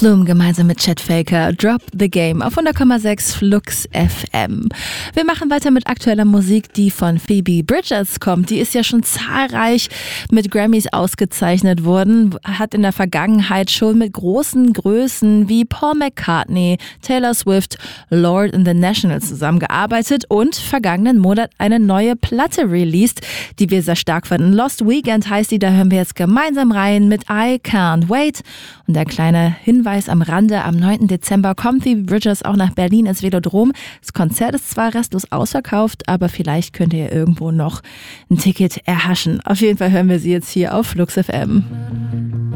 Flume gemeinsam mit Chet Faker, Drop the Game auf 100,6 Flux FM. Wir machen weiter mit aktueller Musik, die von Phoebe Bridgers kommt. Die ist ja schon zahlreich mit Grammys ausgezeichnet worden, hat in der Vergangenheit schon mit großen Größen wie Paul McCartney, Taylor Swift, Lord and the National zusammengearbeitet und vergangenen Monat eine neue Platte released, die wir sehr stark fanden. Lost Weekend heißt die, da hören wir jetzt gemeinsam rein mit I Can't Wait. Und der kleine Hinweis am Rande, am 9. Dezember kommt Phoebe Bridgers auch nach Berlin ins Velodrom. Das Konzert ist zwar restlos ausverkauft, aber vielleicht könnt ihr irgendwo noch ein Ticket erhaschen. Auf jeden Fall hören wir sie jetzt hier auf Flux FM.